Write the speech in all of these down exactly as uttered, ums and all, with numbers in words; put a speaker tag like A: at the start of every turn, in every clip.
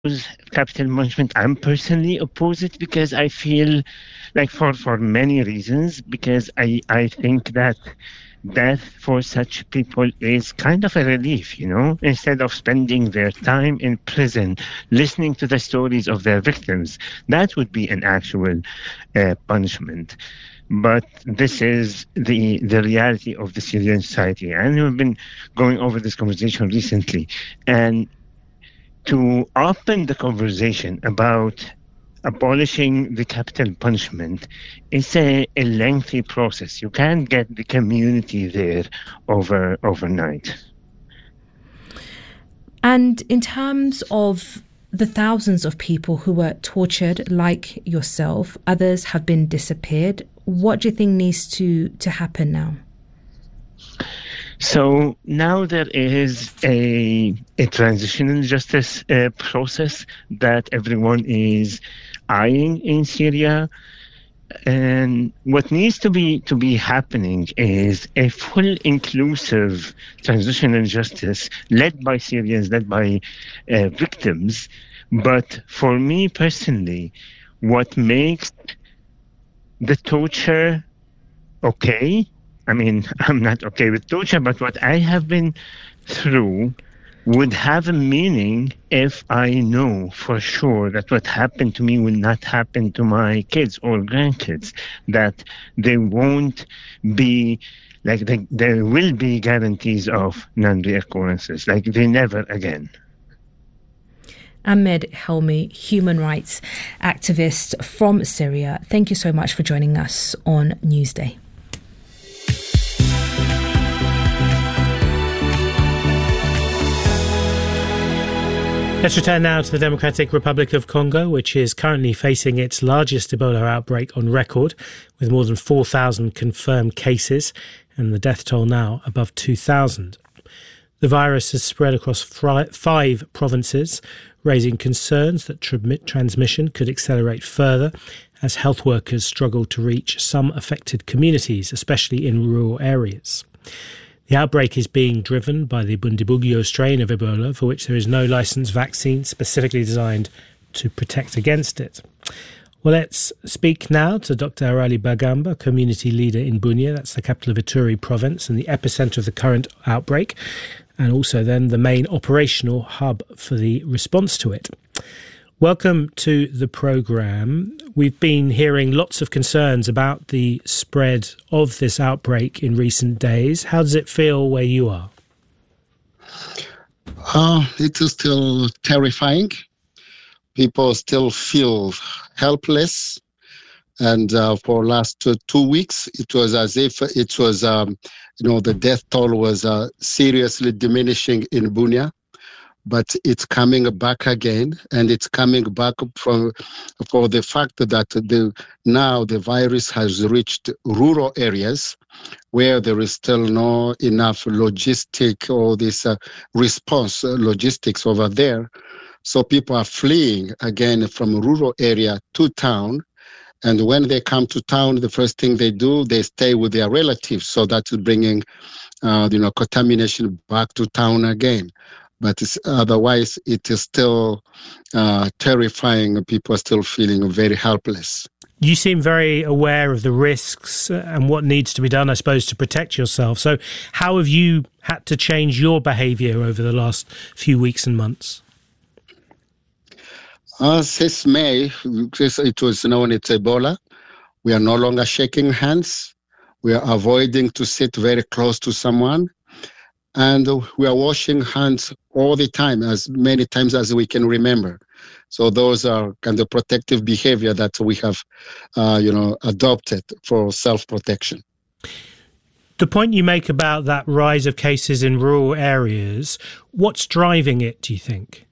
A: oppose capital punishment. I'm personally oppose it because I feel like for, for many reasons, because I, I think that death for such people is kind of a relief, you know, instead of spending their time in prison, listening to the stories of their victims. That would be an actual uh, punishment. But this is the the reality of the Syrian society. And we've been going over this conversation recently. And to open the conversation about abolishing the capital punishment is a, a lengthy process. You can't get the community there over overnight.
B: And in terms of the thousands of people who were tortured, like yourself, others have been disappeared. What do you think needs to, to happen now?
A: So now there is a a transitional justice uh, process that everyone is eyeing in Syria, and what needs to be to be happening is a full inclusive transitional justice led by Syrians, led by uh, victims. But for me personally, what makes the torture okay, I mean, I'm not okay with torture, but what I have been through would have a meaning if I know for sure that what happened to me will not happen to my kids or grandkids, that they won't be, like, they, there will be guarantees of non-reoccurrences, like they never again.
B: Ahmed Helmi, human rights activist from Syria, thank you so much for joining us on Newsday.
C: Let's return now to the Democratic Republic of Congo, which is currently facing its largest Ebola outbreak on record, with more than four thousand confirmed cases and the death toll now above two thousand. The virus has spread across five provinces, raising concerns that tr- transmission could accelerate further as health workers struggle to reach some affected communities, especially in rural areas. The outbreak is being driven by the Bundibugyo strain of Ebola, for which there is no licensed vaccine specifically designed to protect against it. Well, let's speak now to Doctor Arali Bagamba, community leader in Bunia, that's the capital of Ituri province and the epicentre of the current outbreak, and also then the main operational hub for the response to it. Welcome to the programme. We've been hearing lots of concerns about the spread of this outbreak in recent days. How does it feel where you are?
D: Uh, it is still terrifying. People still feel helpless. And uh, for last uh, two weeks, it was as if it was, um, you know, the death toll was uh, seriously diminishing in Bunia. But it's coming back again, and it's coming back from for the fact that the now the virus has reached rural areas where there is still no enough logistic or this uh, response uh, logistics over there. So people are fleeing again from rural area to town. And when they come to town, the first thing they do, they stay with their relatives. So that's bringing, uh, you know, contamination back to town again. But it's, otherwise, it is still uh, terrifying. People are still feeling very helpless.
C: You seem very aware of the risks and what needs to be done, I suppose, to protect yourself. So how have you had to change your behaviour over the last few weeks and months?
D: Uh, since May, it was known it's Ebola. We are no longer shaking hands. We are avoiding to sit very close to someone. And we are washing hands all the time, as many times as we can remember. So those are kind of protective behavior that we have, uh, you know, adopted for self-protection.
C: The point you make about that rise of cases in rural areas, what's driving it, do you think?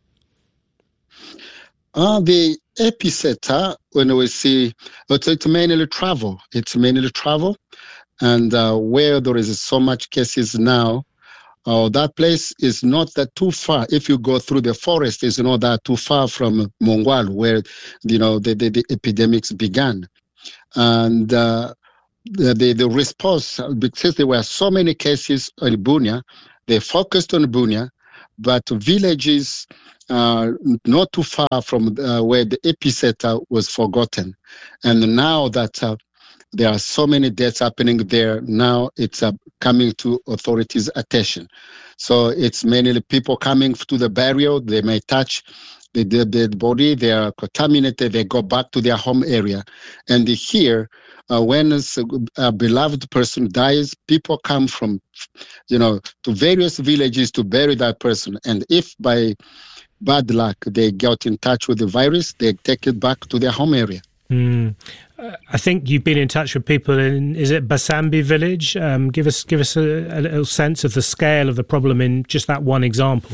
D: Uh, the epicenter, when we see, it's, it's mainly travel. It's mainly travel. And uh, where there is so much cases now, Uh, that place is not that too far. If you go through the forest, it's not that too far from Mongwal, where you know the, the, the epidemics began. And uh, the, the the response, because there were so many cases in Bunia, they focused on Bunia, but villages uh, not too far from uh, where the epicenter was forgotten. And now that uh, there are so many deaths happening there, now it's uh, coming to authorities' attention. So it's mainly people coming to the burial, they may touch the dead body, they are contaminated, they go back to their home area. And here, uh, when a, a beloved person dies, people come from, you know, to various villages to bury that person. And if by bad luck they get in touch with the virus, they take it back to their home area.
C: Mm. Uh, I think you've been in touch with people in, is it Basambi village? Um, give us give us a, a little sense of the scale of the problem in just that one example.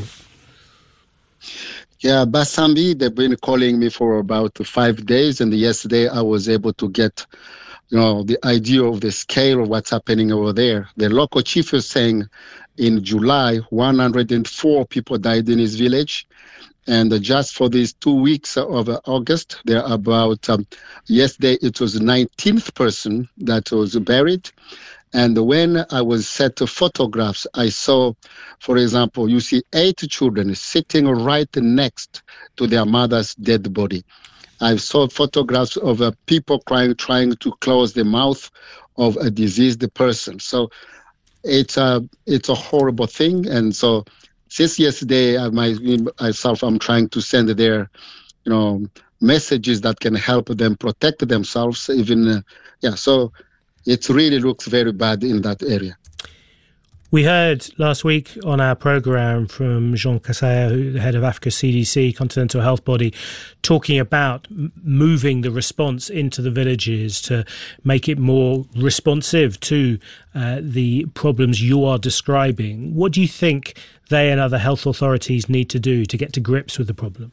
D: Yeah, Basambi, they've been calling me for about five days, and yesterday I was able to get, you know, the idea of the scale of what's happening over there. The local chief is saying in July, one hundred four people died in his village. And just for these two weeks of August, there are about, um, yesterday it was the nineteenth person that was buried. And when I was set to photographs, I saw, for example, you see eight children sitting right next to their mother's dead body. I saw photographs of uh, people crying, trying to close the mouth of a diseased person. So it's a, it's a horrible thing. And so since yesterday, I myself, I'm trying to send their, you know, messages that can help them protect themselves. Even, uh, yeah, so it really looks very bad in that area.
C: We heard last week on our programme from Jean Kassaya, who the head of Africa C D C, Continental Health Body, talking about moving the response into the villages to make it more responsive to uh, the problems you are describing. What do you think they and other health authorities need to do to get to grips with the problem?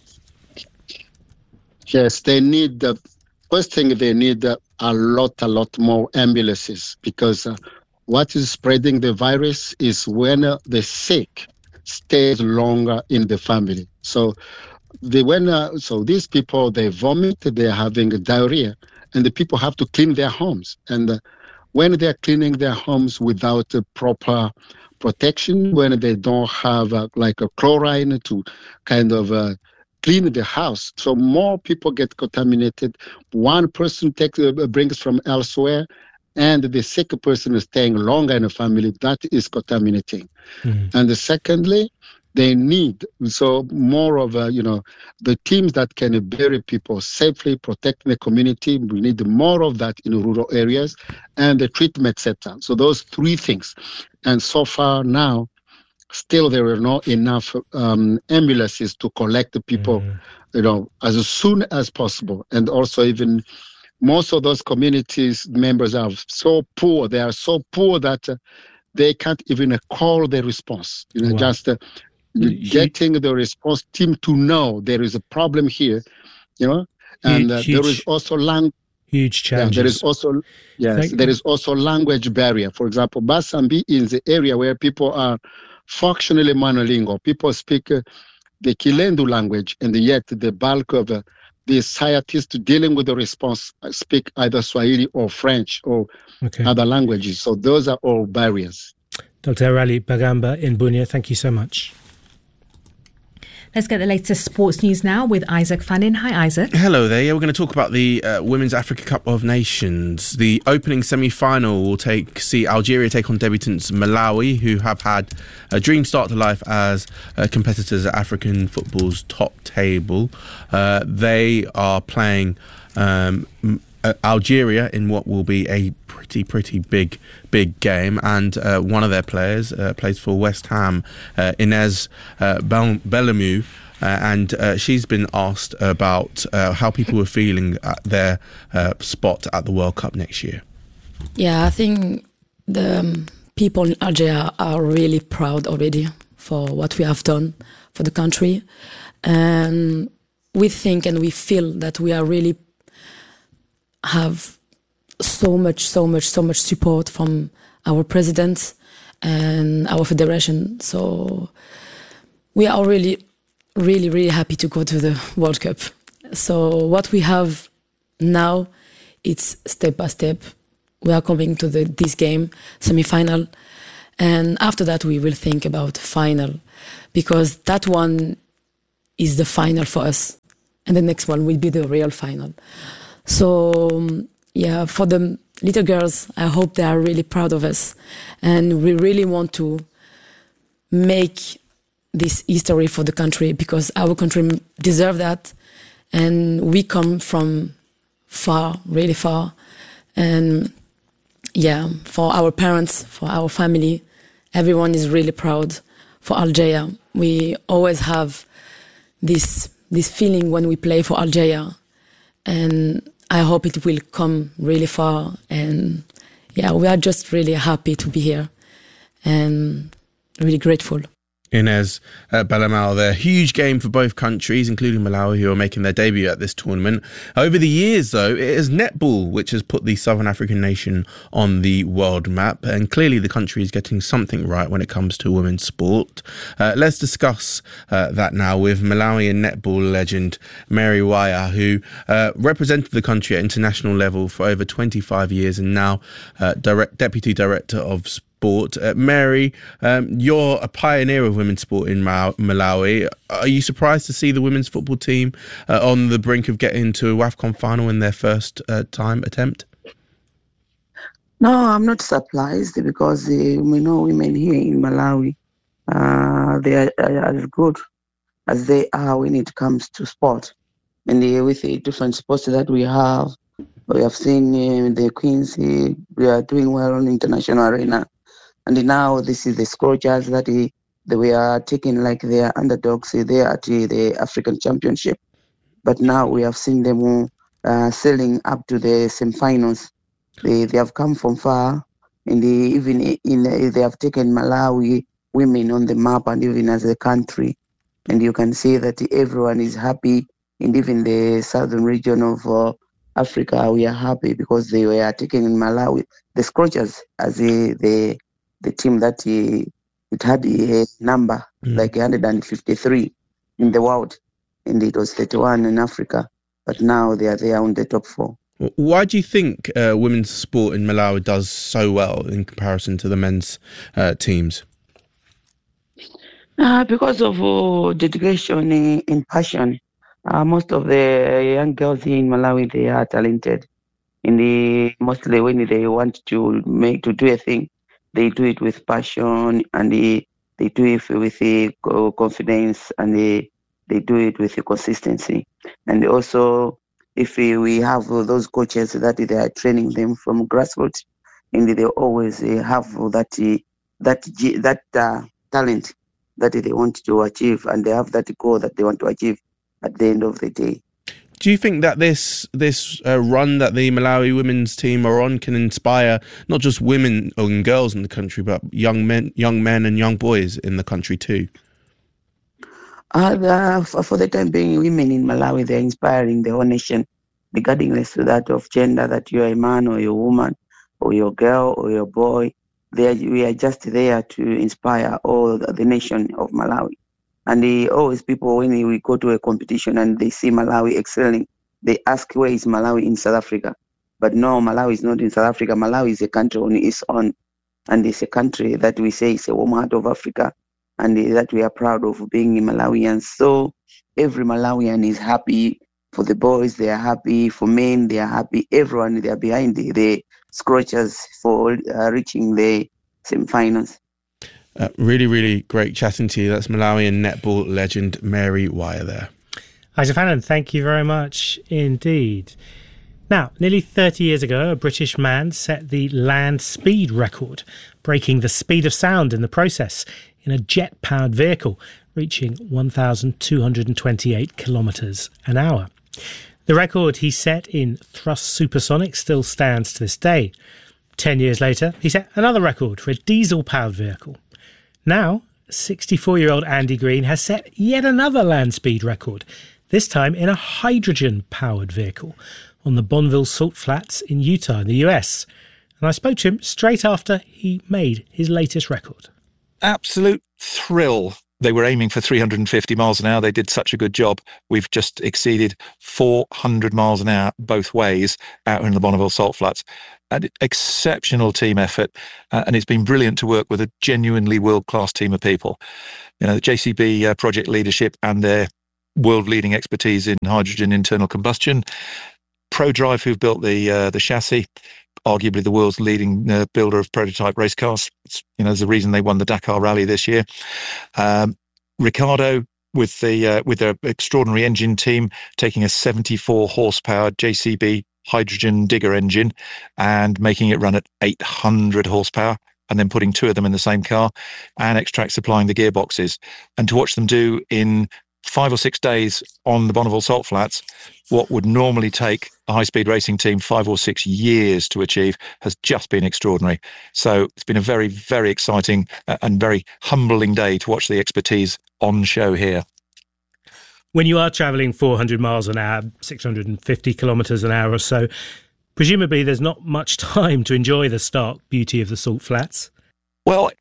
D: Yes, they need, the first thing they need uh, a lot, a lot more ambulances, because uh, what is spreading the virus is when uh, the sick stays longer in the family. So they when uh, so these people, they vomit, they're having diarrhea, and the people have to clean their homes. And uh, when they're cleaning their homes without a proper protection, when they don't have uh, like a chlorine to kind of uh, clean the house, so more people get contaminated. One person takes uh, brings from elsewhere, and the sick person is staying longer in the family. That is contaminating. Mm-hmm. And secondly, they need so more of a, you know, the teams that can bury people safely, protect the community. We need more of that in rural areas, and the treatment center. So those three things. And so far now, still there are not enough um, ambulances to collect the people, mm-hmm. you know, as soon as possible. And also even most of those communities members are so poor. They are so poor that uh, they can't even uh, call the response. You know, wow. just uh, getting the response team to know there is a problem here, you know, and uh, huge, there is also lang-
C: huge challenges.
D: Yeah, there is also yes, Thank there you. is also language barrier. For example, Basambi is the area where people are functionally monolingual. People speak uh, the Kilendu language, and yet the bulk of uh, the scientists dealing with the response speak either Swahili or French or okay. other languages. So those are all barriers.
C: Doctor Arali Bagamba in Bunia, thank you so much.
B: Let's get the latest sports news now with Isaac Fannin. Hi, Isaac.
E: Hello there. Yeah, we're going to talk about the uh, Women's Africa Cup of Nations. The opening semi-final will take see Algeria take on debutants Malawi, who have had a dream start to life as uh, competitors at African football's top table. Uh, they are playing um, Algeria in what will be a pretty, pretty big, big game. And uh, one of their players uh, plays for West Ham, uh, Inez uh, Bellamy. Uh, and uh, she's been asked about uh, how people were feeling at their uh, spot at the World Cup next year.
F: Yeah, I think the um, people in Algeria are really proud already for what we have done for the country. And we think and we feel that we are really have so much, so much, so much support from our president and our federation. So we are really, really, really happy to go to the World Cup. So what we have now, it's step by step. We are coming to the this game, semi-final, And after that, we will think about final, because that one is the final for us. And the next one will be the real final. So, yeah, for the little girls, I hope they are really proud of us. And we really want to make this history for the country, because our country deserves that. And we come from far, really far. And yeah, for our parents, for our family, everyone is really proud. For Algeria, we always have this this feeling when we play for Algeria. And I hope it will come really far. And yeah, we are just really happy to be here and really grateful.
E: Inez uh, Balamal there. Huge game for both countries, including Malawi, who are making their debut at this tournament. Over the years, though, it is netball which has put the Southern African nation on the world map, and clearly the country is getting something right when it comes to women's sport. Uh, let's discuss uh, that now with Malawian netball legend Mary Wire, who uh, represented the country at international level for over twenty-five years and now uh, direct, Deputy Director of Sport. Sport. Uh, Mary, um, you're a pioneer of women's sport in Mal- Malawi. Are you surprised to see the women's football team uh, on the brink of getting to a WAFCON final in their first uh, time attempt?
G: No, I'm not surprised, because uh, we know women here in Malawi, uh, they are, are as good as they are when it comes to sport. And uh, with the different sports that we have, we have seen uh, the Queens, uh, we are doing well on the international arena. And now this is the Scorchers that he, they were taking like their underdogs there at the African Championship. But now we have seen them uh, sailing up to the semi-finals. They they have come from far, and they, even in they have taken Malawi women on the map, and even as a country. And you can see that everyone is happy, and even the southern region of uh, Africa, we are happy because they were taking in Malawi the Scorchers as a, the the team that he, it had a number mm. like one hundred fifty-three in the world, and it was thirty-one in Africa. But now they are there on the top four.
E: Why do you think uh, women's sport in Malawi does so well in comparison to the men's uh, teams?
G: Uh, because of uh, dedication and passion. Uh, most of the young girls in Malawi, they are talented. And they, mostly when they want to make to do a thing, they do it with passion, and they, they do it with a confidence, and they, they do it with a consistency. And also, if we have those coaches that they are training them from grassroots, and they always have that that that uh, talent that they want to achieve, and they have that goal that they want to achieve at the end of the day.
E: Do you think that this this uh, run that the Malawi women's team are on can inspire not just women and girls in the country, but young men, young men and young boys in the country too?
G: Uh, the, for the time being, women in Malawi, they're inspiring the whole nation, regardless to that of gender, that you're a man or you're a woman or you're a girl or you're a boy. They are, we are just there to inspire all the, the nation of Malawi. And they, always people, when we go to a competition and they see Malawi excelling, they ask, where is Malawi in South Africa? But no, Malawi is not in South Africa. Malawi is a country on its own. And it's a country that we say is a warm heart of Africa, and that we are proud of being Malawians. So every Malawian is happy. For the boys, they are happy. For men, they are happy. Everyone, they are behind the, the Scorchers for uh, reaching the semi-finals.
E: Uh, really, really great chatting to you. That's Malawian netball legend Mary Wire there.
C: Isaac Fannin, thank you very much indeed. Now, nearly thirty years ago, a British man set the land speed record, breaking the speed of sound in the process in a jet-powered vehicle, reaching one thousand two hundred twenty-eight kilometres an hour. The record he set in thrust supersonic still stands to this day. Ten years later, he set another record for a diesel-powered vehicle. Now, sixty-four-year-old Andy Green has set yet another land speed record, this time in a hydrogen-powered vehicle on the Bonneville Salt Flats in Utah in the U S. And I spoke to him straight after he made his latest record.
H: Absolute thrill they were aiming for three hundred fifty miles an hour. They did such a good job. We've just exceeded four hundred miles an hour both ways out in the Bonneville Salt Flats. An exceptional team effort, uh, and it's been brilliant to work with a genuinely world-class team of people. You know, the J C B uh, project leadership and their world-leading expertise in hydrogen internal combustion. ProDrive, who've built the uh, the chassis, arguably the world's leading uh, builder of prototype race cars. It's, you know, there's a reason they won the Dakar Rally this year. Um, Ricardo, with the uh, with their extraordinary engine team, taking a seventy-four horsepower J C B hydrogen digger engine and making it run at eight hundred horsepower, and then putting two of them in the same car, and Xtract supplying the gearboxes. And to watch them do in five or six days on the Bonneville Salt Flats what would normally take a high-speed racing team five or six years to achieve has just been extraordinary. So it's been a very, very exciting and very humbling day to watch the expertise on show here.
C: When you are travelling four hundred miles an hour, six hundred fifty kilometres an hour or so, presumably there's not much time to enjoy the stark beauty of the Salt Flats.
H: Well,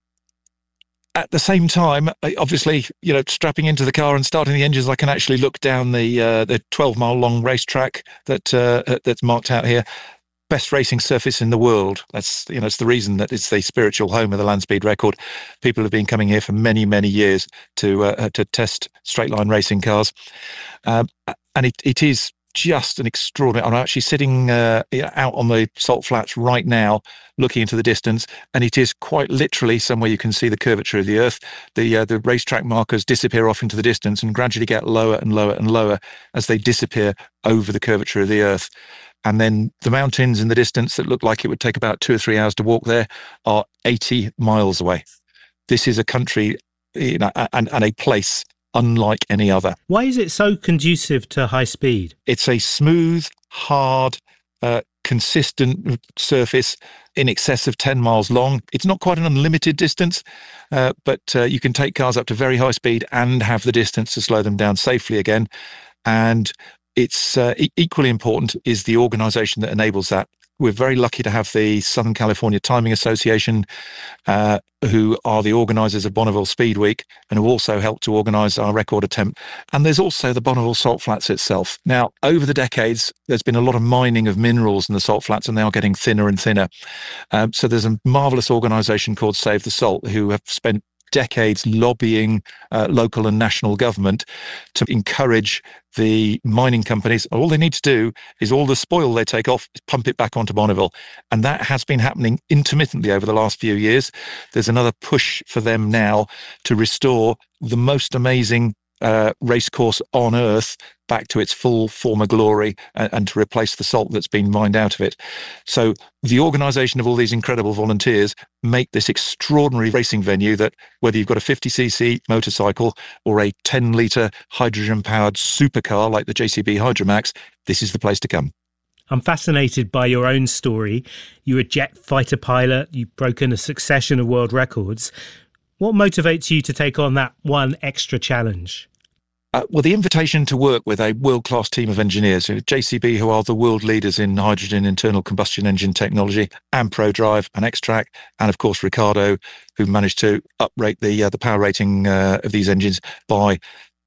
H: at the same time, obviously, you know, strapping into the car and starting the engines, I can actually look down the uh, the twelve mile long racetrack that uh, that's marked out here. Best racing surface in the world. That's, you know, it's the reason that it's the spiritual home of the land speed record. People have been coming here for many, many years to uh, to test straight line racing cars, um, and it, it is just an extraordinary. I'm actually sitting uh, out on the Salt Flats right now, looking into the distance, and it is quite literally somewhere you can see the curvature of the Earth. The uh, the racetrack markers disappear off into the distance and gradually get lower and lower and lower as they disappear over the curvature of the Earth. And then the mountains in the distance that look like it would take about two or three hours to walk there are eighty miles away. This is a country, you know, and, and a place unlike any other.
C: Why is it so conducive to high speed?
H: It's a smooth, hard, uh, consistent surface in excess of ten miles long. It's not quite an unlimited distance, uh, but uh, you can take cars up to very high speed and have the distance to slow them down safely again. And it's uh, e- equally important is the organisation that enables that. We're very lucky to have the Southern California Timing Association, uh, who are the organisers of Bonneville Speed Week and who also helped to organise our record attempt. And there's also the Bonneville Salt Flats itself. Now, over the decades, there's been a lot of mining of minerals in the salt flats, and they are getting thinner and thinner. Um, so there's a marvellous organisation called Save the Salt who have spent decades lobbying uh, local and national government to encourage the mining companies. All they need to do is all the spoil they take off, pump it back onto Bonneville. And that has been happening intermittently over the last few years. There's another push for them now to restore the most amazing uh, racecourse on Earth back to its full former glory, and, and to replace the salt that's been mined out of it. So the organisation of all these incredible volunteers make this extraordinary racing venue that, whether you've got a fifty c c motorcycle or a ten litre hydrogen-powered supercar like the J C B Hydromax, this is the place to come.
C: I'm fascinated by your own story. You're a jet fighter pilot. You've broken a succession of world records. What motivates you to take on that one extra challenge?
H: Uh, well, the invitation to work with a world-class team of engineers, J C B, who are the world leaders in hydrogen internal combustion engine technology, and ProDrive and Xtract, and of course Ricardo, who managed to uprate the uh, the power rating uh, of these engines by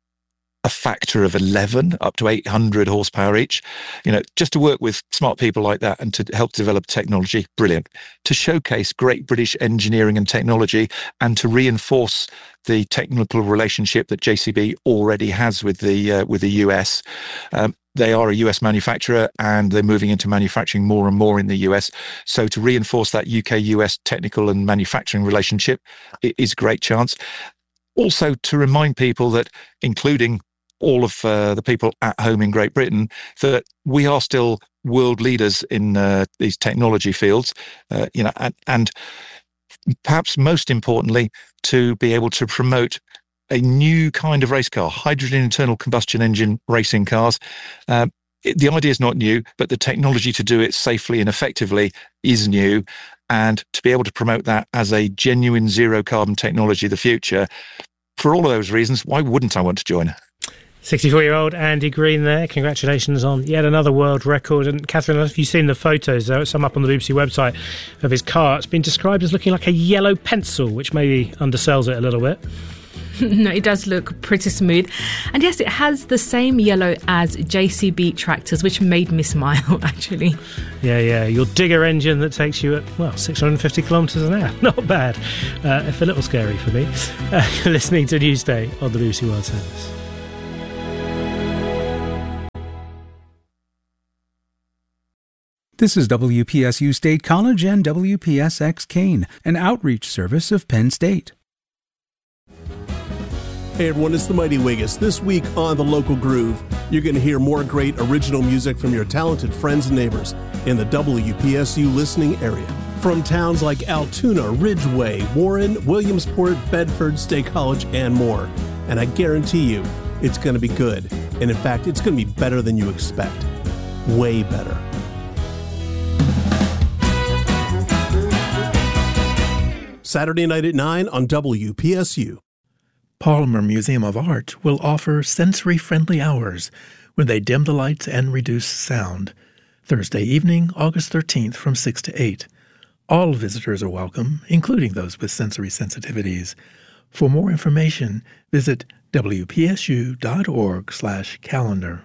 H: a factor of eleven, up to eight hundred horsepower each. You know, just to work with smart people like that and to help develop technology, brilliant. To showcase great British engineering and technology, and to reinforce the technical relationship that J C B already has with the uh, with the U S. Um, they are a U S manufacturer, and they're moving into manufacturing more and more in the U S. So to reinforce that U K U S technical and manufacturing relationship is a great chance. Also to remind people that, including all of uh, the people at home in Great Britain, that we are still world leaders in uh, these technology fields, uh, you know, and, and perhaps most importantly, to be able to promote a new kind of race car, hydrogen internal combustion engine racing cars. Uh, it, the idea is not new, but the technology to do it safely and effectively is new. And to be able to promote that as a genuine zero carbon technology of the future, for all of those reasons, why wouldn't I want to join?
C: sixty-four-year-old Andy Green there. Congratulations on yet another world record. And Catherine, I don't know if you've seen the photos, there are some up on the B B C website of his car. It's been described as looking like a yellow pencil, which maybe undersells it a little bit.
B: No, it does look pretty smooth. And yes, it has the same yellow as J C B tractors, which made me smile, actually.
C: Yeah, yeah. Your digger engine that takes you at, well, six hundred fifty kilometres an hour. Not bad. Uh, if a little scary for me. Uh, you're listening to Newsday on the B B C World Service.
I: This is W P S U State College and W P S X Kane, an outreach service of Penn State.
J: Hey everyone, it's the Mighty Wiggis. This week on The Local Groove, you're going to hear more great original music from your talented friends and neighbors in the W P S U listening area. From towns like Altoona, Ridgeway, Warren, Williamsport, Bedford, State College, and more. And I guarantee you, it's going to be good. And in fact, it's going to be better than you expect. Way better. Saturday night at nine on W P S U.
K: Palmer Museum of Art will offer sensory-friendly hours when they dim the lights and reduce sound. Thursday evening, August thirteenth from six to eight. All visitors are welcome, including those with sensory sensitivities. For more information, visit W P S U dot org slash calendar.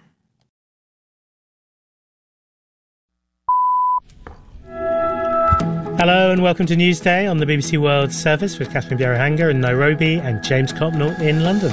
C: Hello and welcome to Newsday on the B B C World Service with Catherine Bierahanga in Nairobi and James Copnell in London.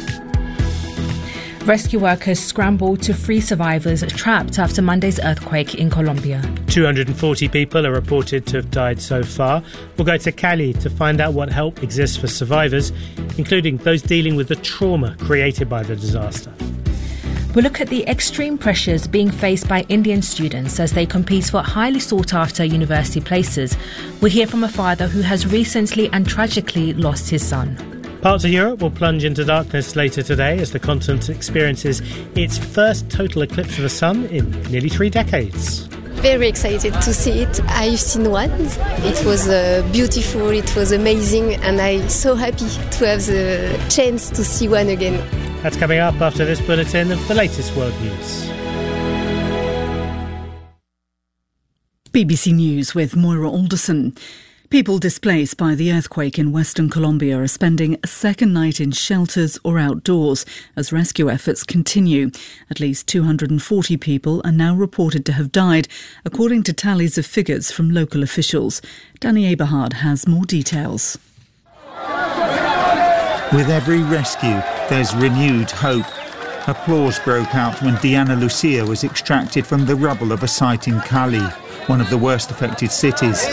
B: Rescue workers scramble to free survivors trapped after Monday's earthquake in Colombia.
C: two hundred forty people are reported to have died so far. We'll go to Cali to find out what help exists for survivors, including those dealing with the trauma created by the disaster.
B: We'll look at the extreme pressures being faced by Indian students as they compete for highly sought-after university places. We'll hear from a father who has recently and tragically lost his son.
C: Parts of Europe will plunge into darkness later today as the continent experiences its first total eclipse of the sun in nearly three decades.
L: Very excited to see it. I've seen one. It was uh, beautiful, it was amazing, and I'm so happy to have the chance to see one again.
C: That's coming up after this bulletin of the latest world news.
M: B B C News with Moira Alderson. People displaced by the earthquake in Western Colombia are spending a second night in shelters or outdoors as rescue efforts continue. At least two hundred forty people are now reported to have died, according to tallies of figures from local officials. Danny Eberhard has more details.
N: With every rescue, there's renewed hope. Applause broke out when Diana Lucia was extracted from the rubble of a site in Cali, one of the worst affected cities.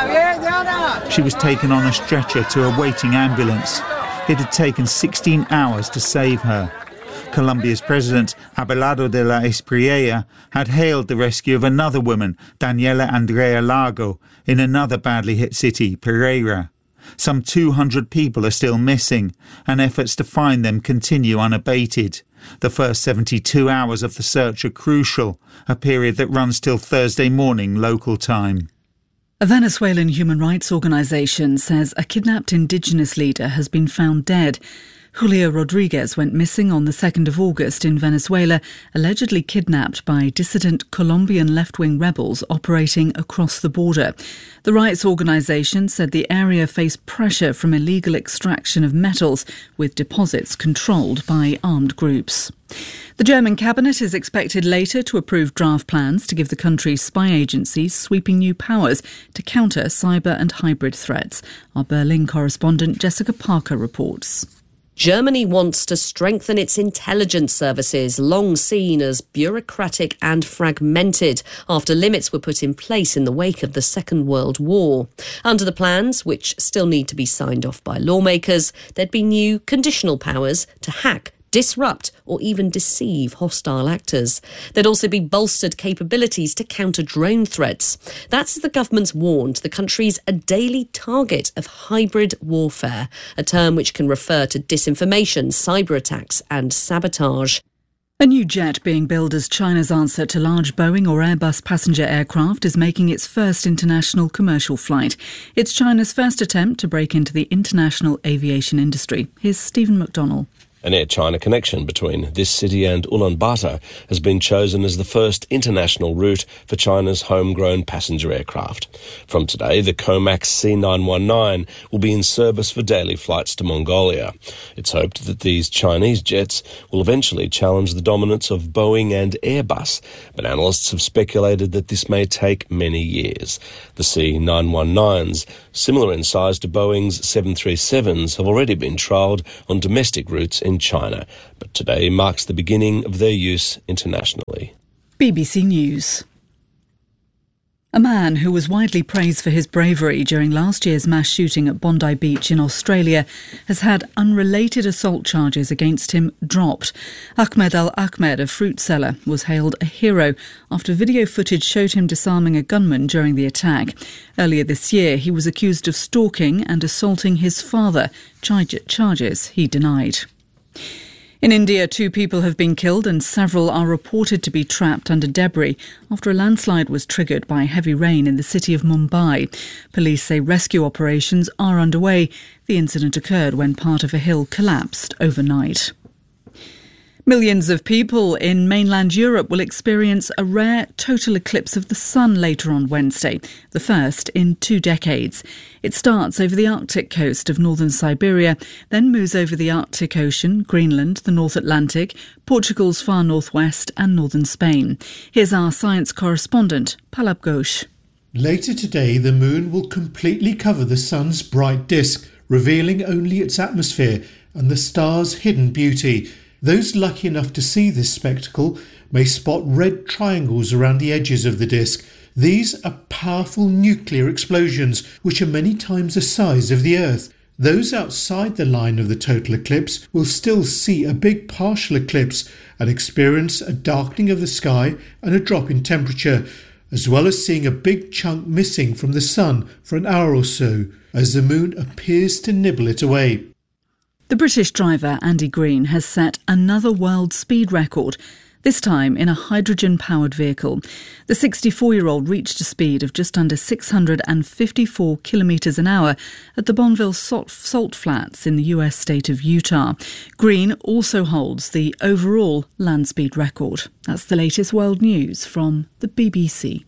N: She was taken on a stretcher to a waiting ambulance. It had taken sixteen hours to save her. Colombia's president, Abelardo de la Espriella, had hailed the rescue of another woman, Daniela Andrea Lago, in another badly hit city, Pereira. Some two hundred people are still missing, and efforts to find them continue unabated. The first seventy-two hours of the search are crucial, a period that runs till Thursday morning local time.
M: A Venezuelan human rights organisation says a kidnapped indigenous leader has been found dead. Julia Rodriguez went missing on the second of August in Venezuela, allegedly kidnapped by dissident Colombian left-wing rebels operating across the border. The rights organisation said the area faced pressure from illegal extraction of metals, with deposits controlled by armed groups. The German cabinet is expected later to approve draft plans to give the country's spy agencies sweeping new powers to counter cyber and hybrid threats. Our Berlin correspondent Jessica Parker reports.
O: Germany wants to strengthen its intelligence services, long seen as bureaucratic and fragmented, after limits were put in place in the wake of the Second World War. Under the plans, which still need to be signed off by lawmakers, there'd be new conditional powers to hack, disrupt or even deceive hostile actors. There'd also be bolstered capabilities to counter drone threats. That's as the government's warned the country's a daily target of hybrid warfare, a term which can refer to disinformation, cyber attacks and sabotage.
M: A new jet being billed as China's answer to large Boeing or Airbus passenger aircraft is making its first international commercial flight. It's China's first attempt to break into the international aviation industry. Here's Stephen McDonnell.
P: An Air China connection between this city and Ulaanbaatar has been chosen as the first international route for China's homegrown passenger aircraft. From today, the Comac C nine one nine will be in service for daily flights to Mongolia. It's hoped that these Chinese jets will eventually challenge the dominance of Boeing and Airbus, but analysts have speculated that this may take many years. The C nine one nines, similar in size to Boeing's seven thirty-sevens, have already been trialled on domestic routes in China, but today marks the beginning of their use internationally.
M: B B C News. A man who was widely praised for his bravery during last year's mass shooting at Bondi Beach in Australia has had unrelated assault charges against him dropped. Ahmed Al-Ahmed, a fruit seller, was hailed a hero after video footage showed him disarming a gunman during the attack. Earlier this year, he was accused of stalking and assaulting his father, charges he denied. In India, two people have been killed and several are reported to be trapped under debris after a landslide was triggered by heavy rain in the city of Mumbai. Police say rescue operations are underway. The incident occurred when part of a hill collapsed overnight. Millions of people in mainland Europe will experience a rare total eclipse of the sun later on Wednesday, the first in two decades. It starts over the Arctic coast of northern Siberia, then moves over the Arctic Ocean, Greenland, the North Atlantic, Portugal's far northwest and northern Spain. Here's our science correspondent, Palab Ghosh.
Q: Later today, the moon will completely cover the sun's bright disk, revealing only its atmosphere and the star's hidden beauty. Those lucky enough to see this spectacle may spot red triangles around the edges of the disk. These are powerful nuclear explosions, which are many times the size of the Earth. Those outside the line of the total eclipse will still see a big partial eclipse and experience a darkening of the sky and a drop in temperature, as well as seeing a big chunk missing from the sun for an hour or so, as the moon appears to nibble it away.
M: The British driver Andy Green has set another world speed record, this time in a hydrogen-powered vehicle. The sixty-four-year-old reached a speed of just under six hundred fifty-four kilometres an hour at the Bonneville Salt, Salt Flats in the U S state of Utah. Green also holds the overall land speed record. That's the latest world news from the B B C.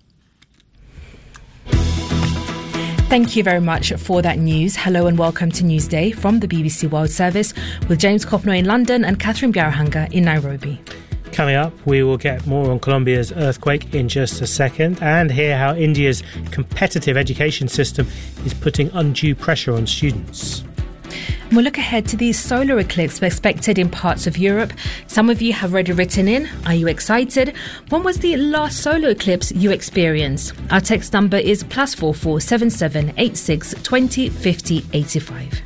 B: Thank you very much for that news. Hello and welcome to Newsday from the B B C World Service with James Copnoy in London and Catherine Biarahanga in Nairobi.
C: Coming up, we will get more on Colombia's earthquake in just a second and hear how India's competitive education system is putting undue pressure on students.
B: We'll look ahead to the solar eclipse expected in parts of Europe. Some of you have already written in. Are you excited? When was the last solar eclipse you experienced? Our text number is plus four four seven seven eight six twenty fifty eighty five.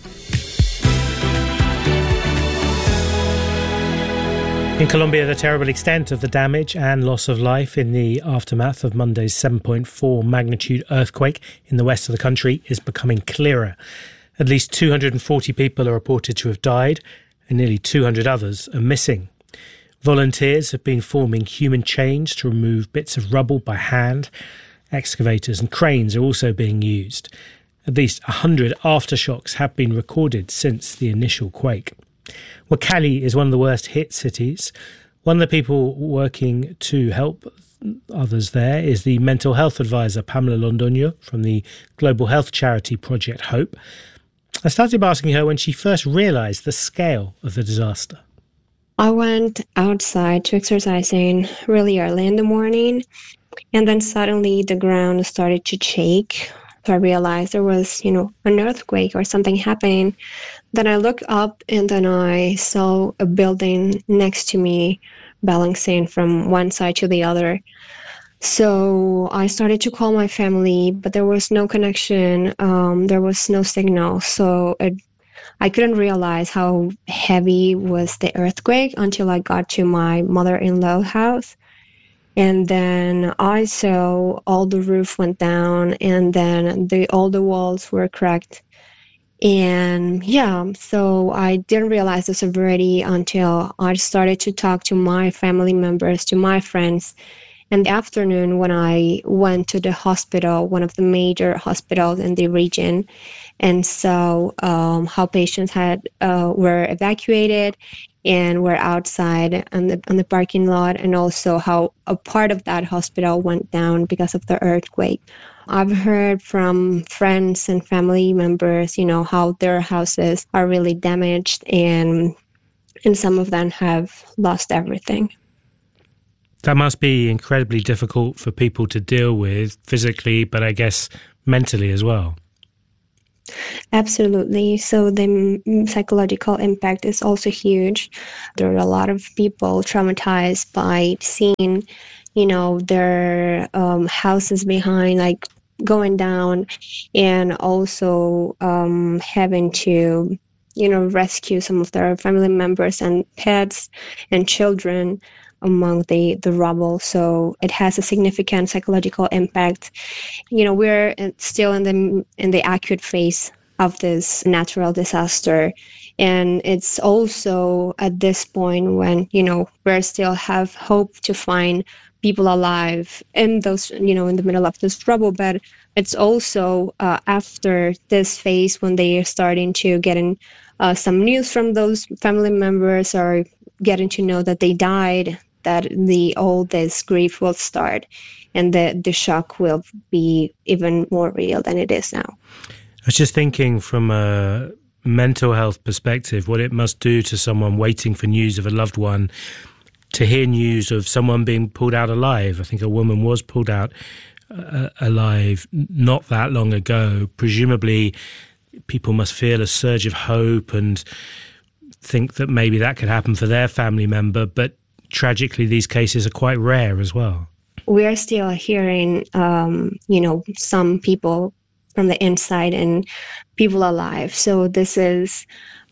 C: In Colombia, the terrible extent of the damage and loss of life in the aftermath of Monday's seven point four magnitude earthquake in the west of the country is becoming clearer. At least two hundred forty people are reported to have died and nearly two hundred others are missing. Volunteers have been forming human chains to remove bits of rubble by hand. Excavators and cranes are also being used. At least one hundred aftershocks have been recorded since the initial quake. Well, Cali is one of the worst hit cities. One of the people working to help others there is the mental health advisor Pamela Londoño from the global health charity Project Hope. I started by asking her when she first realised the scale of the disaster.
R: I went outside to exercising really early in the morning, and then suddenly the ground started to shake. So I realized there was, you know, an earthquake or something happening. Then I looked up and then I saw a building next to me balancing from one side to the other. So I started to call my family, but there was no connection. Um, there was no signal. So it, I couldn't realize how heavy was the earthquake until I got to my mother-in-law's house. And then I saw all the roof went down and then the all the walls were cracked. And yeah, so I didn't realize the severity until I started to talk to my family members, to my friends. In the afternoon, when I went to the hospital, one of the major hospitals in the region, and saw um, how patients had uh, were evacuated and were outside on the on the parking lot, and also how a part of that hospital went down because of the earthquake. I've heard from friends and family members, you know, how their houses are really damaged, and and some of them have lost everything.
C: That must be incredibly difficult for people to deal with physically, but I guess mentally as well.
R: Absolutely. So the psychological impact is also huge. There are a lot of people traumatized by seeing, you know, their um, houses behind, like going down, and also um, having to, you know, rescue some of their family members and pets and children among the, the rubble. So it has a significant psychological impact. You know, we're still in the in the acute phase of this natural disaster. And it's also at this point when, you know, we still have hope to find people alive in those, you know, in the middle of this rubble. But it's also uh, after this phase when they are starting to get in uh, some news from those family members, or getting to know that they died, that the all this grief will start, and the, the shock will be even more real than it is now.
C: I was just thinking from a mental health perspective, what it must do to someone waiting for news of a loved one to hear news of someone being pulled out alive. I think a woman was pulled out uh, alive not that long ago. Presumably, people must feel a surge of hope and think that maybe that could happen for their family member, but tragically these cases are quite rare as well.
R: We are still hearing, um, you know, some people from the inside and people alive. So this is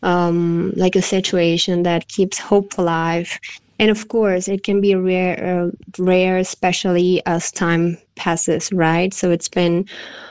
R: um, like a situation that keeps hope alive. And of course, it can be rare, uh, rare, especially as time passes, right? So it's been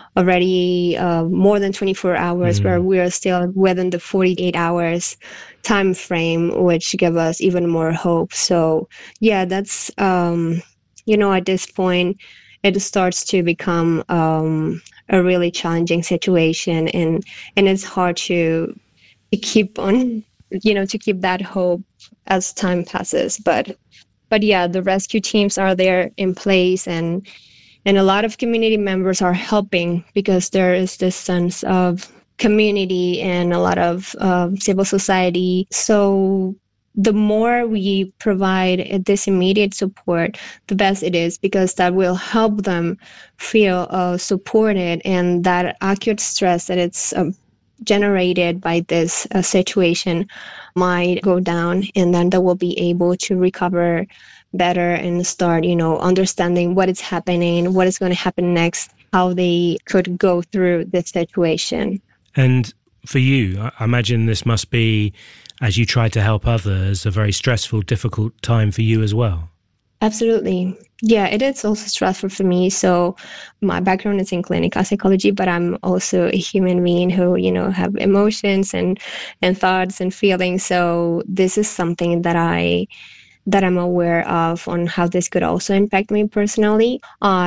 R: already uh, more than twenty-four hours mm. where we are still within the forty-eight hours time frame, which give us even more hope. So yeah, that's, um, you know, at this point, it starts to become um, a really challenging situation, and, and it's hard to, to keep on, you know, to keep that hope as time passes. But, but yeah, the rescue teams are there in place, and And a lot of community members are helping because there is this sense of community and a lot of um, civil society. So the more we provide this immediate support, the best it is, because that will help them feel uh, supported, and that acute stress that it's uh, generated by this uh, situation might go down, and then they will be able to recover better and start, you know, understanding what is happening, what is going to happen next, how they could go through this situation.
C: And for you, I imagine this must be, as you try to help others, a very stressful, difficult time for you as well.
R: Absolutely. Yeah, it is also stressful for me. So my background is in clinical psychology, but I'm also a human being who, you know, have emotions and, and thoughts and feelings. So this is something that I that I'm aware of on how this could also impact me personally.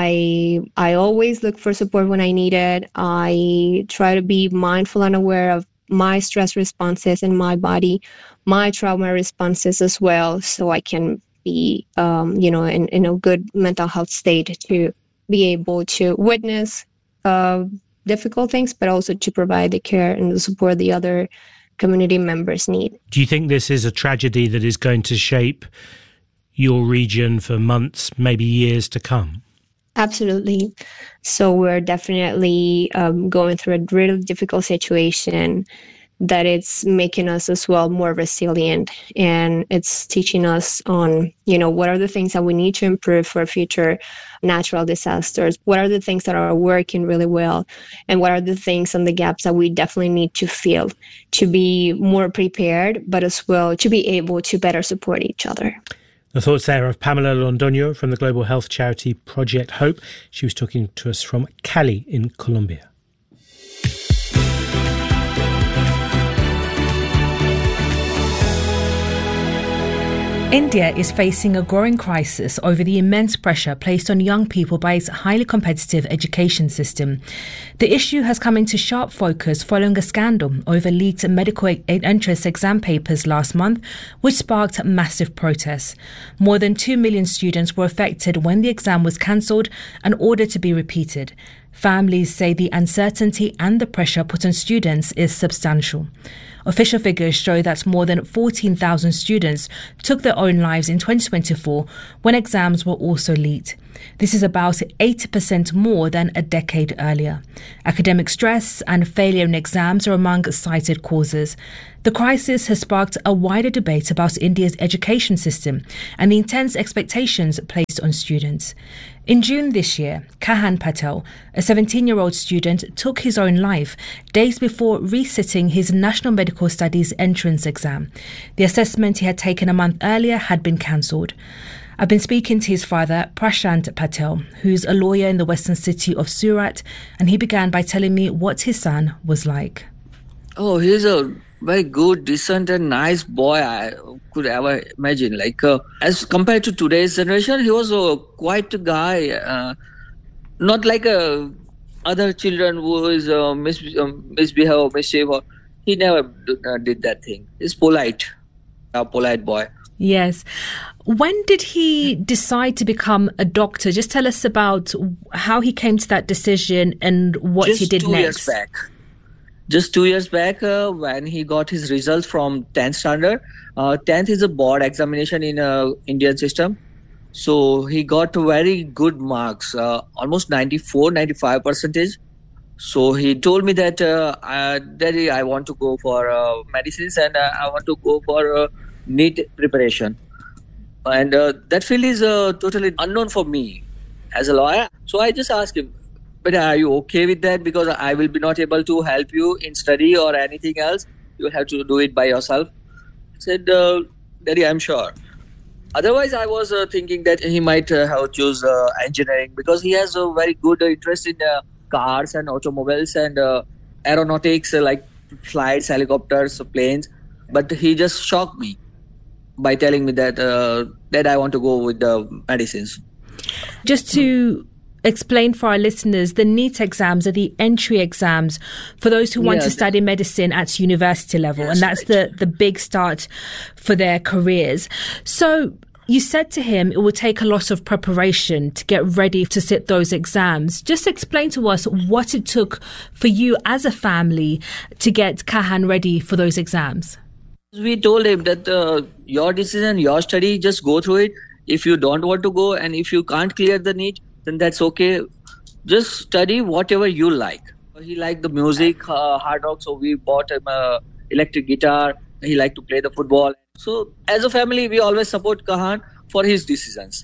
R: I I always look for support when I need it. I try to be mindful and aware of my stress responses in my body, my trauma responses as well, so I can be, um, you know, in, in a good mental health state to be able to witness uh, difficult things, but also to provide the care and the support the other community members need.
C: Do you think this is a tragedy that is going to shape your region for months, maybe years to come?
R: Absolutely. So we're definitely um, going through a really difficult situation that it's making us as well more resilient, and it's teaching us on, you know, what are the things that we need to improve for future natural disasters, what are the things that are working really well, and what are the things and the gaps that we definitely need to fill to be more prepared, but as well to be able to better support each other.
C: The thoughts there of Pamela Londoño from the global health charity Project Hope. She was talking to us from Cali in Colombia.
B: India is facing a growing crisis over the immense pressure placed on young people by its highly competitive education system. The issue has come into sharp focus following a scandal over leaked medical entrance exam papers last month, which sparked massive protests. More than two million students were affected when the exam was cancelled and ordered to be repeated. Families say the uncertainty and the pressure put on students is substantial. Official figures show that more than fourteen thousand students took their own lives in twenty twenty-four when exams were also leaked. This is about eighty percent more than a decade earlier. Academic stress and failure in exams are among cited causes. The crisis has sparked a wider debate about India's education system and the intense expectations placed on students. In June this year, Kahan Patel, a seventeen-year-old student, took his own life days before resitting his National Medical Studies entrance exam. The assessment he had taken a month earlier had been cancelled. I've been speaking to his father, Prashant Patel, who's a lawyer in the western city of Surat, and he began by telling me what his son was like.
S: Oh, he's a very good, decent and nice boy I could ever imagine. Like, uh, as compared to today's generation, he was a quiet guy, uh, not like uh, other children who is uh, mis- uh, misbehave or mischief. Or, he never d- uh, did that thing. He's polite, a polite boy.
B: Yes. When did he decide to become a doctor? Just tell us about how he came to that decision and what
S: Just
B: he did
S: two
B: next.
S: Years back. Just two years back, uh, when he got his results from tenth standard. Uh, tenth is a board examination in uh, Indian system. So he got very good marks, uh, almost ninety-four, ninety-five percentage. So he told me that, uh, uh, Daddy, I want to go for uh, medicines and uh, I want to go for uh, NEET preparation. And uh, that field is uh, totally unknown for me as a lawyer. So I just asked him, but are you okay with that? Because I will be not able to help you in study or anything else. You will have to do it by yourself. I said, uh, Daddy, I'm sure. Otherwise, I was uh, thinking that he might uh, have choose uh, engineering because he has a very good uh, interest in uh, cars and automobiles and uh, aeronautics, uh, like flights, helicopters, planes. But he just shocked me by telling me that uh, that I want to go with the medicines.
B: Just to explain for our listeners, the NEET exams are the entry exams for those who want
S: Yeah,
B: to study medicine at university level,
S: Yes,
B: and that's the, the big start for their careers. So you said to him it would take a lot of preparation to get ready to sit those exams. Just explain to us what it took for you as a family to get Kahan ready for those exams.
S: We told him that uh, your decision, your study, just go through it. If you don't want to go and if you can't clear the NEET, then that's okay. Just study whatever you like. He liked the music, uh, hard rock, so we bought him a electric guitar. He liked to play the football. So as a family, we always support Kahan for his decisions.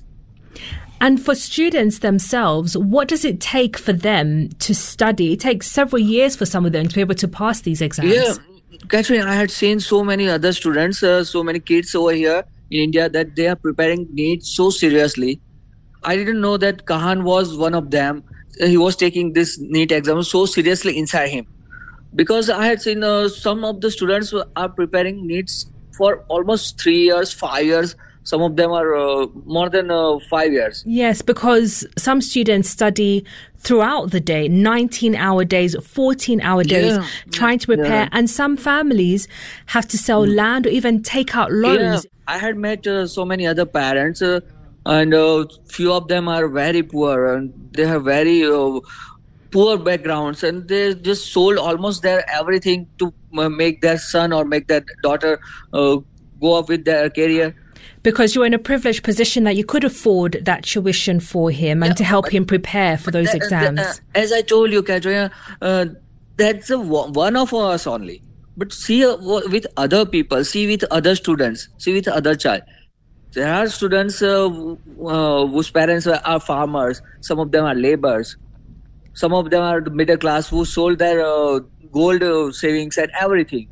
B: And for students themselves, what does it take for them to study? It takes several years for some of them to be able to pass these exams.
S: Yeah, Catherine, I had seen so many other students, uh, so many kids over here in India that they are preparing NEET so seriously. I didn't know that Kahan was one of them. He was taking this NEET exam so seriously inside him. Because I had seen uh, some of the students are preparing NEETs for almost three years, five years. Some of them are uh, more than uh, five years.
B: Yes, because some students study throughout the day, nineteen-hour days, fourteen-hour days,
S: Yeah.
B: trying to prepare.
S: Yeah.
B: And some families have to sell land or even take out loans.
S: Yeah, I had met uh, so many other parents uh, and uh, few of them are very poor and they have very uh, poor backgrounds and they just sold almost their everything to uh, make their son or make their daughter uh, go up with their career.
B: Because you're in a privileged position that you could afford that tuition for him and to help him prepare for those
S: That-
B: exams.
S: that- uh, as I told you, Katrina, uh, that's a, one of us only. But see uh, with other people, see with other students, see with other child. There are students uh, uh, whose parents are farmers. Some of them are laborers. Some of them are the middle class who sold their uh, gold uh, savings and everything.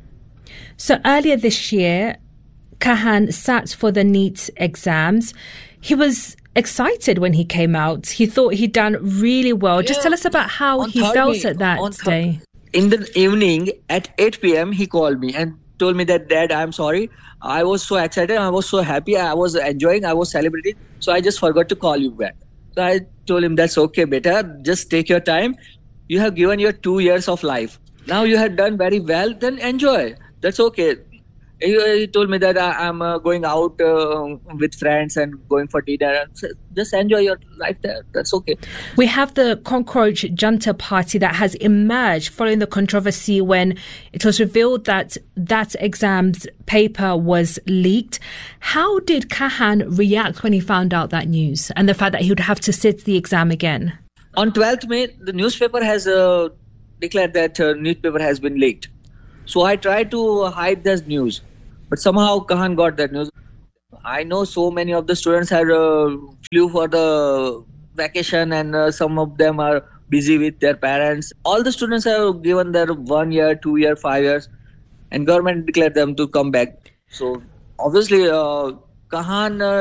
B: So earlier this year, Kahan sat for the NEET exams. He was excited when he came out. He thought he'd done really well. Just tell us about how
S: On
B: he
S: third
B: felt
S: May-
B: at that
S: on third-
B: day.
S: In the evening at eight p.m. he called me and told me that, Dad, I'm sorry. I was so excited. I was so happy. I was enjoying. I was celebrating. So I just forgot to call you back. So I told him, that's okay, beta. Just take your time. You have given your two years of life. Now you have done very well. Then enjoy. That's okay. He, he told me that I, I'm uh, going out uh, with friends and going for dinner. And so just enjoy your life there. That's okay.
B: We have the Cockroach Junta Party that has emerged following the controversy when it was revealed that that exam's paper was leaked. How did Kahan react when he found out that news and the fact that he would have to sit the exam again?
S: On twelfth May, the newspaper has uh, declared that uh, newspaper has been leaked. So I tried to hide this news. But somehow Kahan got that news. I know so many of the students had uh, flew for the vacation and uh, some of them are busy with their parents. All the students have given their one year, two year, five years and government declared them to come back. So obviously uh, Kahan uh,